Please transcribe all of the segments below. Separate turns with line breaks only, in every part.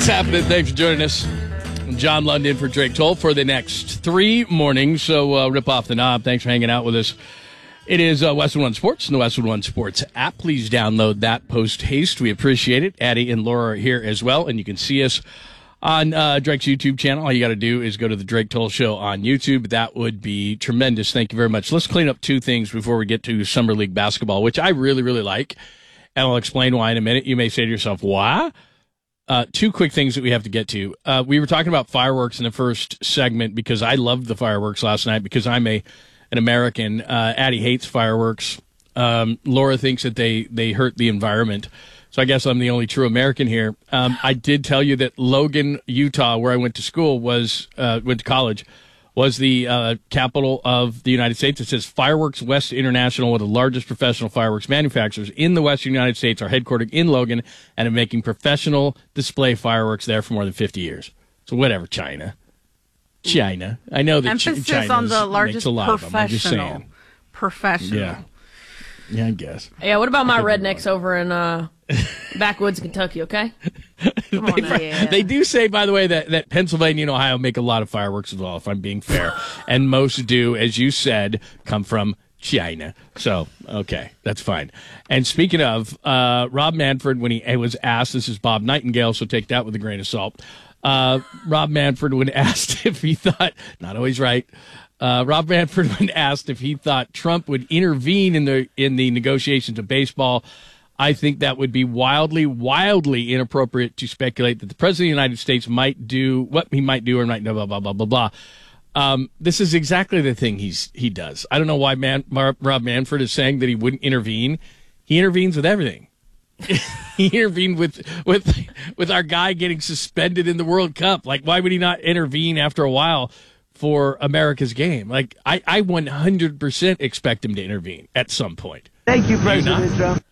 What's happening? Thanks for joining us. I'm John London for Drake Toll for the next 3 mornings. So rip off the knob. Thanks for hanging out with us. It is Westwood One Sports and the Westwood One Sports app. Please download that post haste. We appreciate it. Addie and Laura are here as well, and you can see us on Drake's YouTube channel. All you got to do is go to the Drake Toll Show on YouTube. That would be tremendous. Thank you very much. Let's clean up 2 things before we get to Summer League basketball, which I really, really like, and I'll explain why in a minute. You may say to yourself, why? 2 quick things that we have to get to. We were talking about fireworks in the first segment because I loved the fireworks last night because I'm an American. Addie hates fireworks. Laura thinks that they hurt the environment. So I guess I'm the only true American here. I did tell you that Logan, Utah, where I went to school, went to college, was the capital of the United States. It says Fireworks West International, one of the largest professional fireworks manufacturers in the Western United States, are headquartered in Logan and are making professional display fireworks there for more than 50 years. So whatever, China. I know that
emphasis
China
on the largest
professional.
Professional.
Yeah, I guess.
Yeah, what about my rednecks over in backwoods Kentucky, okay? Come on now.
They do say, by the way, that Pennsylvania and Ohio make a lot of fireworks as well, if I'm being fair. And most do, as you said, come from China. So, okay, that's fine. And speaking of, Rob Manfred, when he was asked, this is Bob Nightingale, so take that with a grain of salt. Rob Manfred, when asked if he thought, not always right, Rob Manfred, when asked if he thought Trump would intervene in the negotiations of baseball, I think that would be wildly inappropriate to speculate that the president of the United States might do what he might do or might do, blah, blah, blah, blah, blah. This is exactly the thing he does. I don't know why Rob Manfred is saying that he wouldn't intervene. He intervenes with everything. He intervened with our guy getting suspended in the World Cup. Like, why would he not intervene after a while for America's game? Like, I 100% expect him to intervene at some point.
Thank you, President Trump.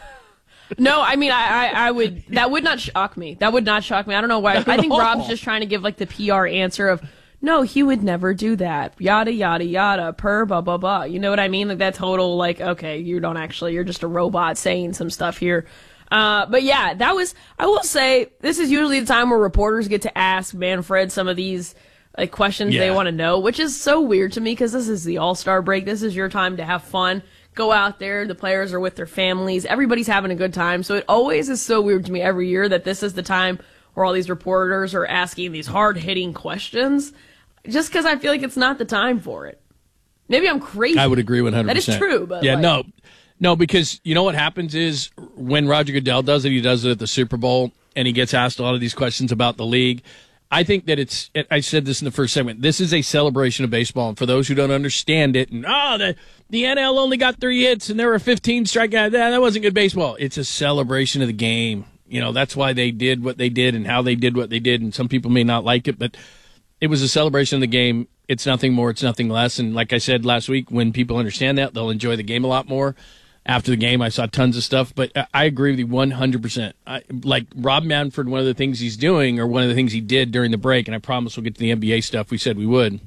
No, I mean, I would. That would not shock me. That would not shock me. I don't know why. I think Rob's just trying to give like the PR answer of, no, he would never do that. Yada yada yada. Per blah blah blah. You know what I mean? Like that total like, okay, you're just a robot saying some stuff here. But yeah, that was. I will say this is usually the time where reporters get to ask Manfred some of these like questions they want to know, which is so weird to me because this is the All-Star break. This is your time to have fun. Go out there. The players are with their families. Everybody's having a good time. So it always is so weird to me every year that this is the time where all these reporters are asking these hard-hitting questions just because I feel like it's not the time for it. Maybe I'm crazy.
I would agree 100%.
That is true. But
yeah, no, because you know what happens is when Roger Goodell does it, he does it at the Super Bowl, and he gets asked a lot of these questions about the league. I think that I said this in the first segment, this is a celebration of baseball. And for those who don't understand it, and the NL only got 3 hits and there were 15 strikeouts, that wasn't good baseball. It's a celebration of the game. You know, that's why they did what they did and how they did what they did. And some people may not like it, but it was a celebration of the game. It's nothing more, it's nothing less. And like I said last week, when people understand that, they'll enjoy the game a lot more. After the game, I saw tons of stuff, but I agree with you 100%. Like Rob Manfred, one of the things he's doing, or one of the things he did during the break, and I promise we'll get to the NBA stuff we said we would,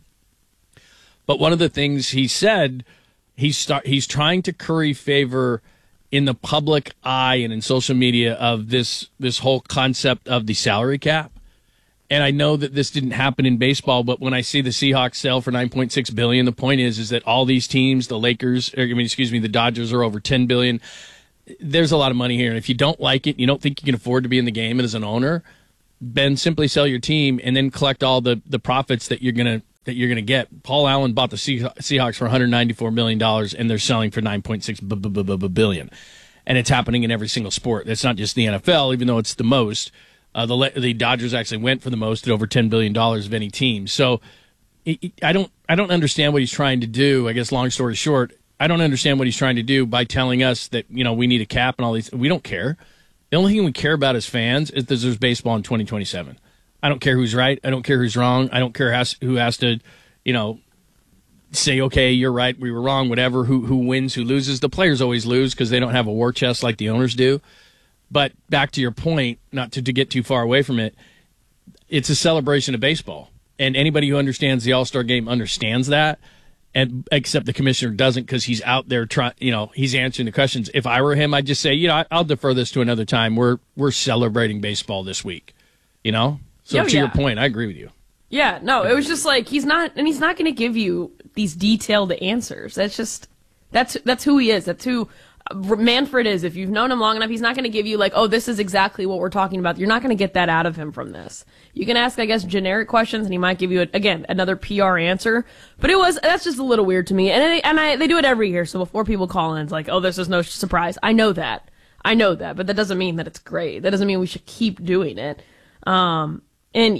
but one of the things he said, he's trying to curry favor in the public eye and in social media of this whole concept of the salary cap. And I know that this didn't happen in baseball, but when I see the Seahawks sell for $9.6 billion, the point is that all these teams, the Dodgers are over $10 billion. There's a lot of money here, and if you don't like it, you don't think you can afford to be in the game as an owner, then simply sell your team and then collect all the profits that you're gonna get. Paul Allen bought the Seahawks for $194 million, and they're selling for $9.6 billion, and it's happening in every single sport. It's not just the NFL, even though it's the most. The Dodgers actually went for the most at over $10 billion of any team. So I don't understand what he's trying to do. I guess long story short, I don't understand what he's trying to do by telling us that, you know, we need a cap and all these. We don't care. The only thing we care about as fans is that there's baseball in 2027. I don't care who's right. I don't care who's wrong. I don't care who has to, you know, say, okay, you're right, we were wrong, whatever. Who wins, who loses. The players always lose because they don't have a war chest like the owners do. But back to your point, not to get too far away from it, it's a celebration of baseball. And anybody who understands the All-Star game understands that, and except the commissioner doesn't because he's out there he's answering the questions. If I were him, I'd just say, I'll defer this to another time. We're celebrating baseball this week. you know? So to your point, I agree with you.
Yeah, no, it was just like he's not going to give you these detailed answers. That's who he is. That's who Manfred is. If you've known him long enough, he's not going to give you like, oh, this is exactly what we're talking about. You're not going to get that out of him from this. You can ask, I guess, generic questions, and he might give you again another PR answer. But that's just a little weird to me. And they do it every year. So before people call in, it's like, oh, this is no surprise. I know that, but that doesn't mean that it's great. That doesn't mean we should keep doing it. And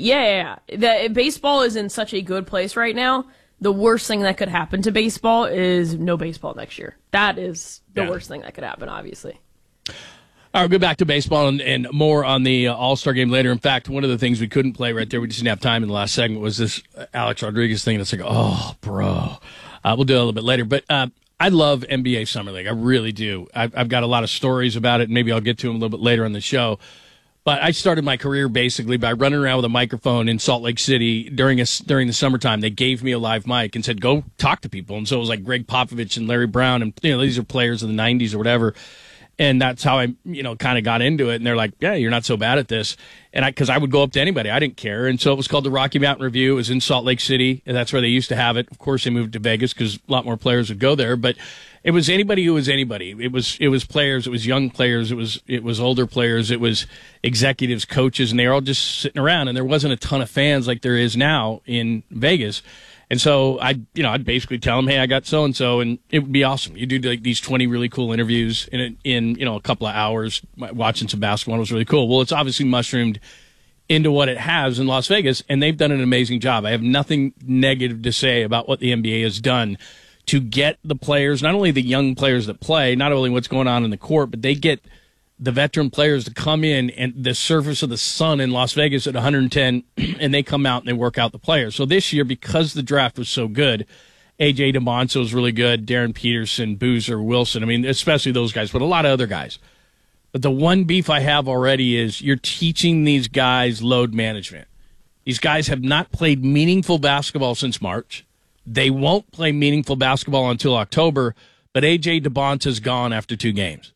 baseball is in such a good place right now. The worst thing that could happen to baseball is no baseball next year. That is the worst thing that could happen, obviously.
All right, we'll go back to baseball and more on the All-Star game later. In fact, one of the things we couldn't play right there, we just didn't have time in the last segment, was this Alex Rodriguez thing. It's like, oh, bro. We'll do it a little bit later. But I love NBA Summer League. I really do. I've got a lot of stories about it, and maybe I'll get to them a little bit later on the show. But I started my career basically by running around with a microphone in Salt Lake City during the summertime. They gave me a live mic and said, go talk to people. And so it was like Greg Popovich and Larry Brown, and these are players of the 90s or whatever. And that's how I, kind of got into it. And they're like, yeah, you're not so bad at this. And because I would go up to anybody. I didn't care. And so it was called the Rocky Mountain Review. It was in Salt Lake City, and that's where they used to have it. Of course, they moved to Vegas because a lot more players would go there. But it was anybody who was anybody. It was players. It was young players. It was older players. It was executives, coaches, and they were all just sitting around. And there wasn't a ton of fans like there is now in Vegas. And so I'd basically tell them, hey, I got so and so, and it would be awesome. You do like these 20 really cool interviews in a couple of hours, watching some basketball. It was really cool. Well, it's obviously mushroomed into what it has in Las Vegas, and they've done an amazing job. I have nothing negative to say about what the NBA has done to get the players, not only the young players that play, not only what's going on in the court, but they get the veteran players to come in and the surface of the sun in Las Vegas at 110, and they come out and they work out the players. So this year, because the draft was so good, A.J. DiMonso was really good, Darren Peterson, Boozer, Wilson, especially those guys, but a lot of other guys. But the one beef I have already is you're teaching these guys load management. These guys have not played meaningful basketball since March. They won't play meaningful basketball until October, but A.J. DiMonso's gone after 2 games.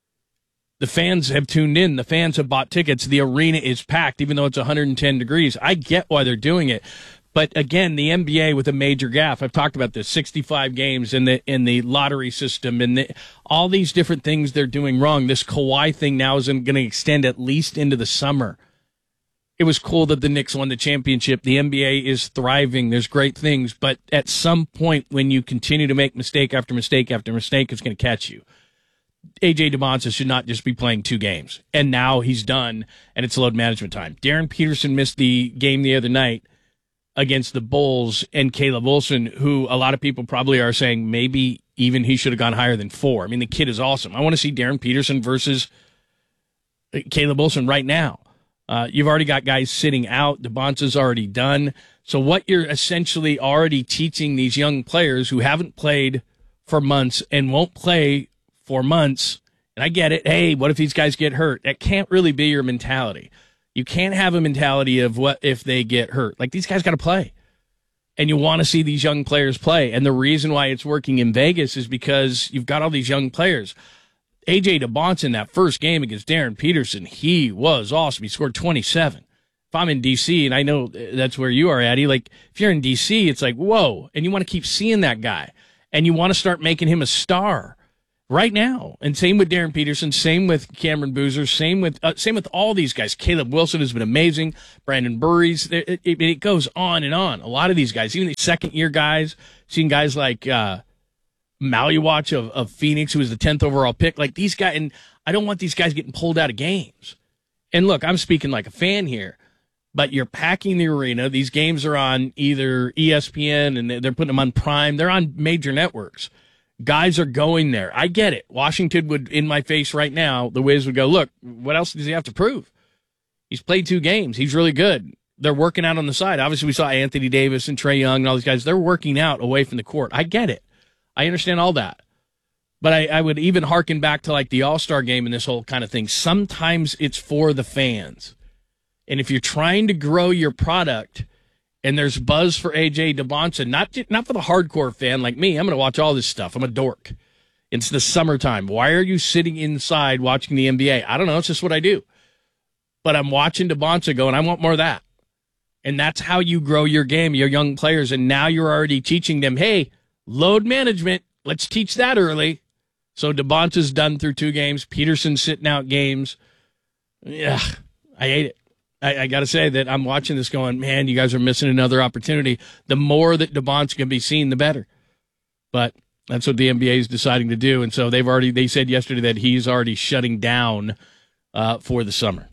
The fans have tuned in. The fans have bought tickets. The arena is packed, even though it's 110 degrees. I get why they're doing it. But again, the NBA with a major gaffe. I've talked about this, 65 games in the lottery system and all these different things they're doing wrong. This Kawhi thing now is going to extend at least into the summer. It was cool that the Knicks won the championship. The NBA is thriving. There's great things. But at some point, when you continue to make mistake after mistake after mistake, it's going to catch you. A.J. DiMonso should not just be playing 2 games. And now he's done, and it's load management time. Darren Peterson missed the game the other night against the Bulls, and Caleb Wilson, who a lot of people probably are saying maybe even he should have gone higher than 4. The kid is awesome. I want to see Darren Peterson versus Caleb Wilson right now. You've already got guys sitting out. DiMonso's already done. So what you're essentially already teaching these young players who haven't played for months and won't play for months, and I get it, hey, what if these guys get hurt? That can't really be your mentality. You can't have a mentality of what if they get hurt. Like, these guys got to play. And you want to see these young players play. And the reason why it's working in Vegas is because you've got all these young players. A.J. DiMonso in that first game against Darren Peterson, he was awesome. He scored 27. If I'm in D.C., and I know that's where you are, Addy, like, if you're in D.C., it's like, whoa. And you want to keep seeing that guy. And you want to start making him a star right now. And same with Darren Peterson, same with Cameron Boozer, same with all these guys. Caleb Wilson has been amazing. Brandon Burries. It goes on and on. A lot of these guys, even the second-year guys, seeing guys like Maluach of Phoenix, who was the 10th overall pick. Like, these guys, and I don't want these guys getting pulled out of games. And look, I'm speaking like a fan here, but you're packing the arena. These games are on either ESPN, and they're putting them on Prime. They're on major networks. Guys are going there. I get it. Washington would, in my face right now, the Wiz would go, look, what else does he have to prove? He's played 2 games. He's really good. They're working out on the side. Obviously, we saw Anthony Davis and Trae Young and all these guys. They're working out away from the court. I get it. I understand all that. But I would even hearken back to like the All-Star game and this whole kind of thing. Sometimes it's for the fans. And if you're trying to grow your product, and there's buzz for A.J. DiMonso, not for the hardcore fan like me. I'm going to watch all this stuff. I'm a dork. It's the summertime. Why are you sitting inside watching the NBA? I don't know. It's just what I do. but I'm watching DeBonsa going, I want more of that. And that's how you grow your game, your young players. And now you're already teaching them, hey, load management, let's teach that early. So DeBonsa's done through 2 games. Peterson's sitting out games. Yeah, I hate it. I got to say that I'm watching this going, man, you guys are missing another opportunity. The more that DeBonsa can be seen, the better. But that's what the NBA is deciding to do. And so they said yesterday that he's already shutting down for the summer.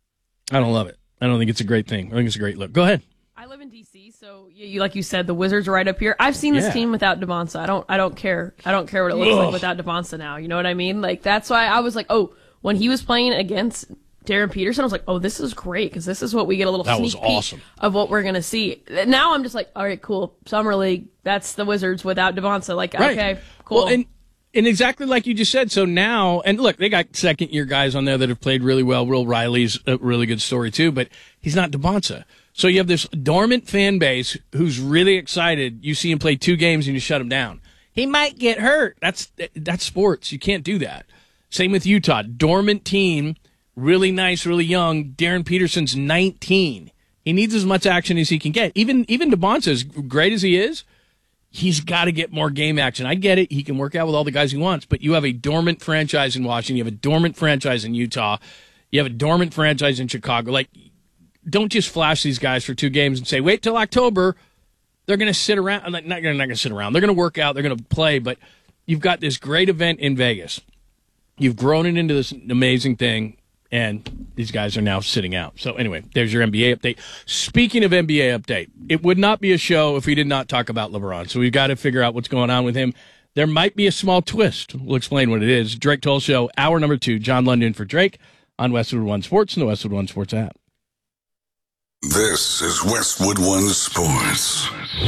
I don't love it. I don't think it's a great thing. I think it's a great look. Go ahead.
I live in D.C., so like you said, the Wizards are right up here. I've seen this team without DeBonsa. I don't care. I don't care what it looks like without DeBonsa now. You know what I mean? Like, that's why I was like, oh, when he was playing against Darren Peterson, I was like, oh, this is great, because this is what we get a little sneak peek of what we're going to see. Now I'm just like, all right, cool. Summer League, that's the Wizards without DeBonsa. Like, right. Okay, cool.
Well, and exactly like you just said, so now, and look, they got second-year guys on there that have played really well. Will Riley's a really good story, too, but he's not DeBonsa. So you have this dormant fan base who's really excited. You see him play 2 games and you shut him down. He might get hurt. That's sports. You can't do that. Same with Utah. Dormant team, really nice, really young. Darren Peterson's 19. He needs as much action as he can get. Even DeBonsa, as great as he is, he's got to get more game action. I get it. He can work out with all the guys he wants, but you have a dormant franchise in Washington. You have a dormant franchise in Utah. You have a dormant franchise in Chicago. Like, don't just flash these guys for 2 games and say, wait till October. They're going to sit around. Like, not going to sit around. They're going to work out. They're going to play, but you've got this great event in Vegas. You've grown it into this amazing thing, and these guys are now sitting out. So anyway, there's your NBA update. Speaking of NBA update, it would not be a show if we did not talk about LeBron. So we've got to figure out what's going on with him. There might be a small twist. We'll explain what it is. Drake Toll Show, hour number 2. John London for Drake on Westwood One Sports and the Westwood One Sports app.
This is Westwood One Sports.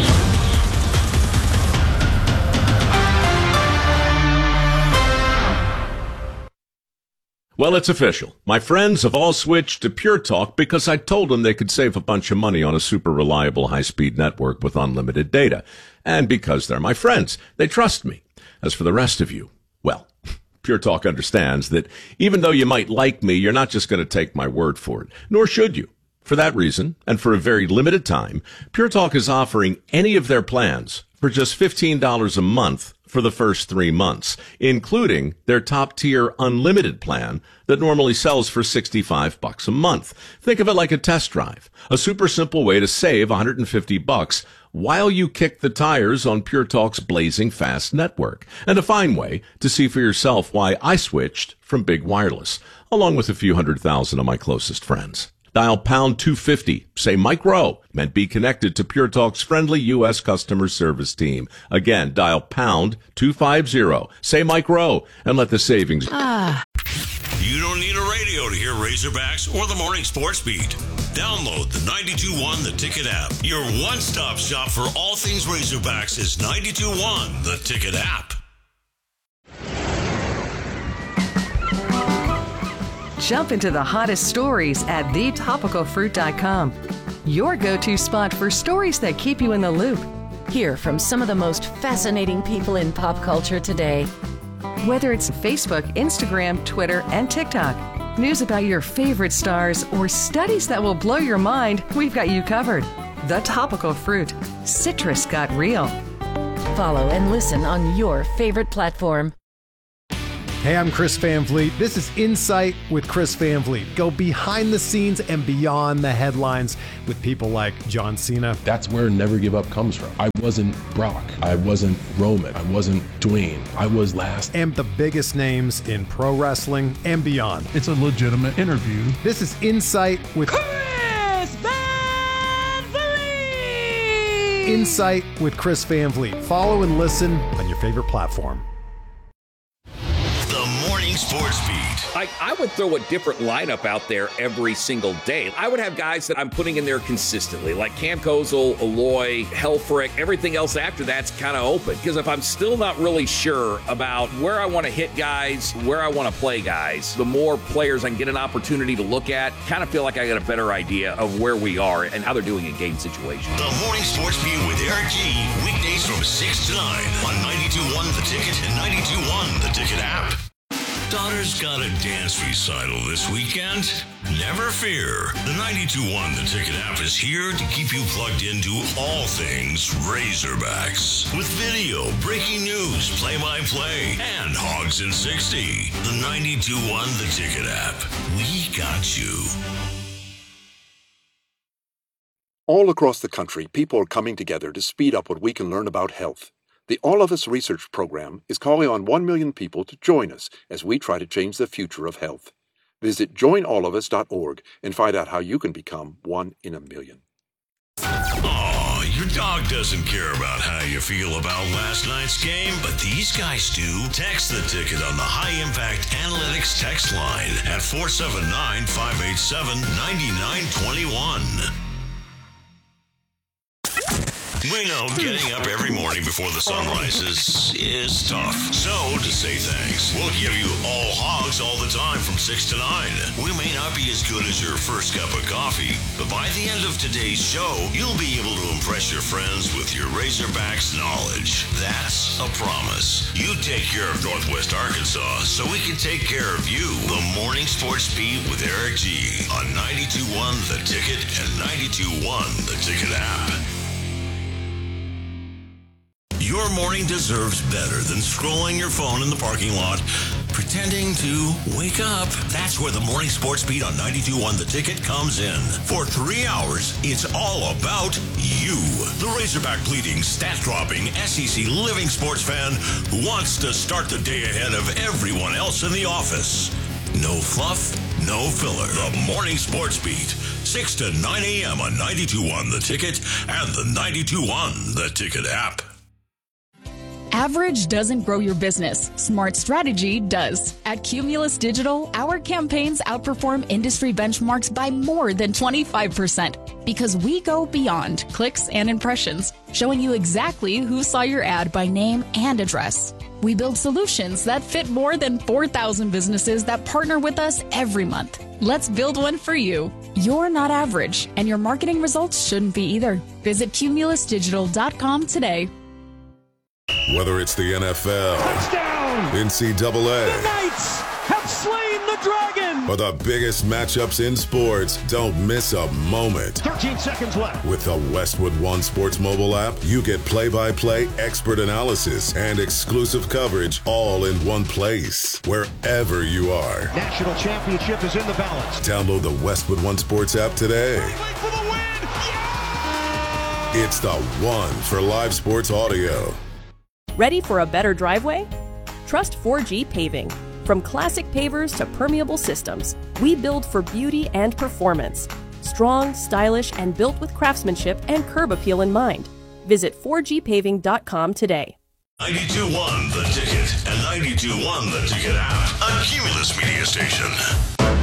Well, it's official. My friends have all switched to Pure Talk because I told them they could save a bunch of money on a super reliable high-speed network with unlimited data. And because they're my friends, they trust me. As for the rest of you, well, Pure Talk understands that even though you might like me, you're not just going to take my word for it, nor should you. For that reason, and for a very limited time, Pure Talk is offering any of their plans for just $15 a month for the first 3 months, including their top-tier unlimited plan that normally sells for $65 a month. Think of it like a test drive, a super simple way to save $150 while you kick the tires on Pure Talk's blazing fast network, and a fine way to see for yourself why I switched from big wireless, along with a few 100,000 of my closest friends. Dial pound 250, say Mike Rowe, and be connected to Pure Talk's friendly U.S. customer service team. Again, dial pound 250, say Mike Rowe, and let the savings...
You don't need a radio to hear Razorbacks or the Morning Sports Beat. Download the 92.1 The Ticket app. Your one-stop shop for all things Razorbacks is 92.1 The Ticket app.
Jump into the hottest stories at thetopicalfruit.com. Your go-to spot for stories that keep you in the loop.
Hear from some of the most fascinating people in pop culture today.
Whether it's Facebook, Instagram, Twitter, and TikTok, news about your favorite stars, or studies that will blow your mind, we've got you covered. The Topical Fruit. Citrus got real.
Follow and listen on your favorite platform.
Hey, I'm Chris Van Vliet. This is Insight with Chris Van Vliet. Go behind the scenes and beyond the headlines with people like John Cena.
That's where Never Give Up comes from. I wasn't Brock. I wasn't Roman. I wasn't Dwayne. I was last.
And the biggest names in pro wrestling and beyond.
It's a legitimate interview.
This is Insight with
Chris Van Vliet.
Insight with Chris Van Vliet. Follow and listen on your favorite platform.
Morning Sports Beat.
I would throw a different lineup out there every single day. I would have guys that I'm putting in there consistently, like Cam Kozel, Aloy, Helfrich. Everything else after that's kind of open. Because if I'm still not really sure about where I want to hit guys, where I want to play guys, the more players I can get an opportunity to look at, kind of feel like I got a better idea of where we are and how they're doing in game situations.
The Morning Sports Beat with Eric G. Weekdays from 6 to 9 on 92.1 The Ticket and 92.1 The Ticket app. Daughter's got a dance recital this weekend? Never fear. The 92.1 The Ticket app is here to keep you plugged into all things Razorbacks. With video, breaking news, play-by-play, and Hogs in 60. The 92.1 The Ticket app. We got you.
All across the country, people are coming together to speed up what we can learn about health. The All of Us Research Program is calling on 1 million people to join us as we try to change the future of health. Visit joinallofus.org and find out how you can become 1 in a million.
Oh, your dog doesn't care about how you feel about last night's game, but these guys do. Text the ticket on the High Impact Analytics text line at 479-587-9921. We know getting up every morning before the sun rises is tough. So, to say thanks, we'll give you all hogs all the time from 6 to 9. We may not be as good as your first cup of coffee, but by the end of today's show, you'll be able to impress your friends with your Razorbacks knowledge. That's a promise. You take care of Northwest Arkansas so we can take care of you. The Morning Sports Beat with Eric G. on 92.1 The Ticket and 92.1 The Ticket app. Your morning deserves better than scrolling your phone in the parking lot, pretending to wake up. That's where the Morning Sports Beat on 92.1 The Ticket comes in. For 3 hours, it's all about you. The Razorback bleeding, stat-dropping, SEC living sports fan who wants to start the day ahead of everyone else in the office. No fluff, no filler. The Morning Sports Beat, 6 to 9 a.m. on 92.1 The Ticket and the 92.1 The Ticket app.
Average doesn't grow your business. Smart strategy does. At Cumulus Digital, our campaigns outperform industry benchmarks by more than 25% because we go beyond clicks and impressions, showing you exactly who saw your ad by name and address. We build solutions that fit more than 4,000 businesses that partner with us every month. Let's build one for you. You're not average, and your marketing results shouldn't be either. Visit cumulusdigital.com today.
Whether it's the NFL, touchdown, NCAA,
the Knights have slain the dragon,
or the biggest matchups in sports, don't miss a moment.
13 seconds left.
With the Westwood One Sports mobile app, you get play-by-play, expert analysis, and exclusive coverage all in one place, wherever you are.
National championship is in the balance.
Download the Westwood One Sports app today.
Wait for the win! Yeah!
It's the one for live sports audio.
Ready for a better driveway? Trust 4G Paving. From classic pavers to permeable systems, we build for beauty and performance. Strong, stylish, and built with craftsmanship and curb appeal in mind. Visit 4gpaving.com today.
92.1 The Ticket and 92.1 The Ticket app, a Cumulus media station.